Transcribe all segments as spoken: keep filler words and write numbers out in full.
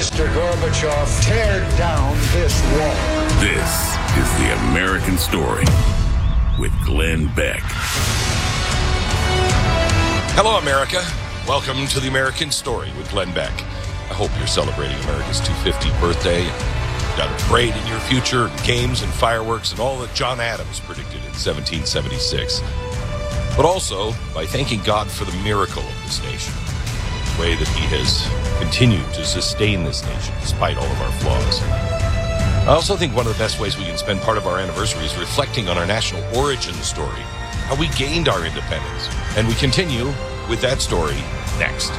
Mister Gorbachev, tear down this wall. This is The American Story with Glenn Beck. Hello, America. Welcome to The American Story with Glenn Beck. I hope you're celebrating America's two hundred fiftieth birthday. Got a parade in your future, games and fireworks, and all that John Adams predicted in seventeen seventy-six. But also by thanking God for the miracle of this nation, the way that he has continued to sustain this nation despite all of our flaws. I also think one of the best ways we can spend part of our anniversary is reflecting on our national origin story, how we gained our independence. And we continue with that story next.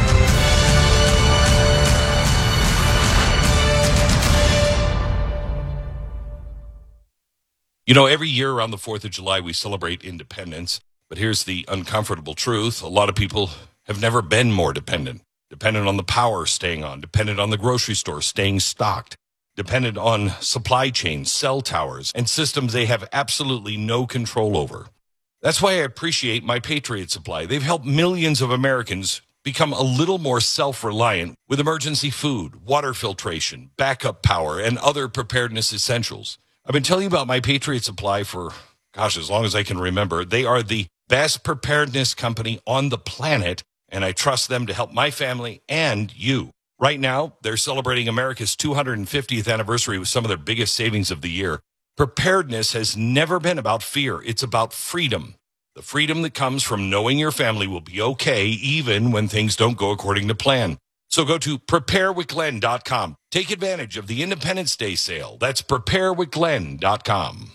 You know, every year around the fourth of July, we celebrate independence. But here's the uncomfortable truth. A lot of people have never been more dependent. Dependent on the power staying on, dependent on the grocery store staying stocked, dependent on supply chains, cell towers, and systems they have absolutely no control over. That's why I appreciate My Patriot Supply. They've helped millions of Americans become a little more self-reliant with emergency food, water filtration, backup power, and other preparedness essentials. I've been telling you about My Patriot Supply for, gosh, as long as I can remember. They are the best preparedness company on the planet, and I trust them to help my family and you. Right now, they're celebrating America's two hundred fiftieth anniversary with some of their biggest savings of the year. Preparedness has never been about fear. It's about freedom. The freedom that comes from knowing your family will be okay even when things don't go according to plan. So go to prepare with glenn dot com. Take advantage of the Independence Day sale. That's prepare with glenn dot com.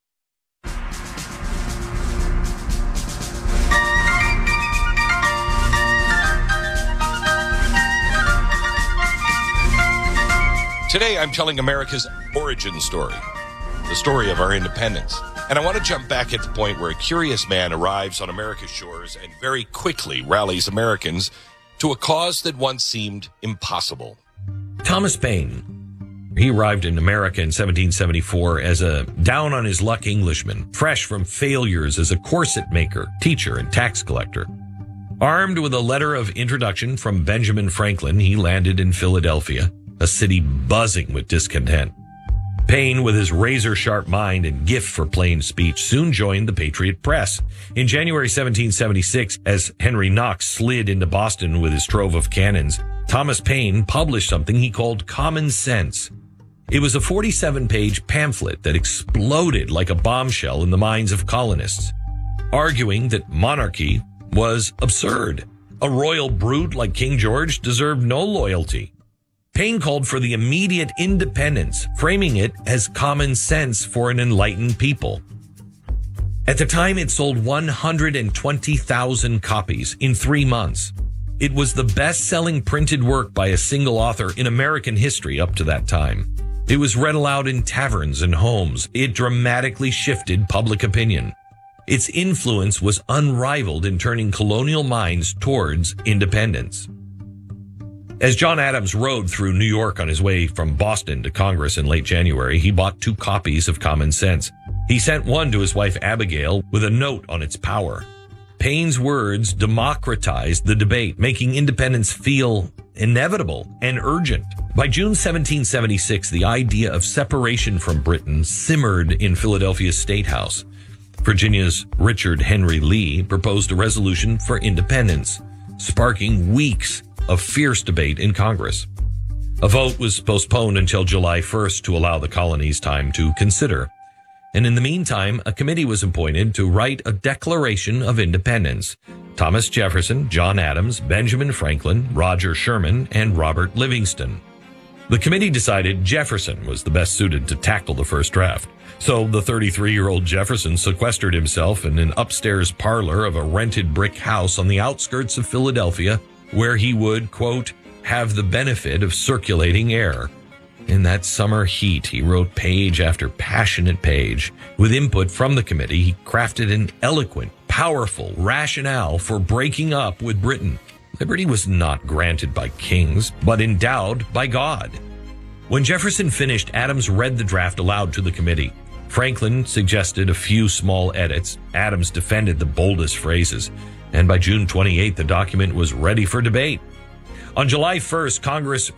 Today, I'm telling America's origin story, the story of our independence. And I want to jump back at the point where a curious man arrives on America's shores and very quickly rallies Americans to a cause that once seemed impossible. Thomas Paine. He arrived in America in seventeen seventy-four as a down-on-his-luck Englishman, fresh from failures as a corset maker, teacher, and tax collector. Armed with a letter of introduction from Benjamin Franklin, he landed in Philadelphia, a city buzzing with discontent. Paine, with his razor-sharp mind and gift for plain speech, soon joined the Patriot Press. In January seventeen seventy-six, as Henry Knox slid into Boston with his trove of cannons, Thomas Paine published something he called Common Sense. It was a forty-seven page pamphlet that exploded like a bombshell in the minds of colonists, arguing that monarchy was absurd. A royal brute like King George deserved no loyalty. Paine called for the immediate independence, framing it as common sense for an enlightened people. At the time, it sold one hundred twenty thousand copies in three months. It was the best-selling printed work by a single author in American history up to that time. It was read aloud in taverns and homes. It dramatically shifted public opinion. Its influence was unrivaled in turning colonial minds towards independence. As John Adams rode through New York on his way from Boston to Congress in late January, he bought two copies of Common Sense. He sent one to his wife Abigail with a note on its power. Paine's words democratized the debate, making independence feel inevitable and urgent. By June seventeen seventy-six, the idea of separation from Britain simmered in Philadelphia's State House. Virginia's Richard Henry Lee proposed a resolution for independence, sparking weeks of fierce debate in Congress. A vote was postponed until July first to allow the colonies time to consider. And in the meantime, a committee was appointed to write a Declaration of Independence. Thomas Jefferson, John Adams, Benjamin Franklin, Roger Sherman, and Robert Livingston. The committee decided Jefferson was the best suited to tackle the first draft. So the thirty-three-year-old Jefferson sequestered himself in an upstairs parlor of a rented brick house on the outskirts of Philadelphia, where he would, quote, have the benefit of circulating air. In that summer heat, he wrote page after passionate page. With input from the committee, he crafted an eloquent, powerful rationale for breaking up with Britain. Liberty was not granted by kings, but endowed by God. When Jefferson finished, Adams read the draft aloud to the committee. Franklin suggested a few small edits. Adams defended the boldest phrases. And by June twenty-eighth, the document was ready for debate. On July first, Congress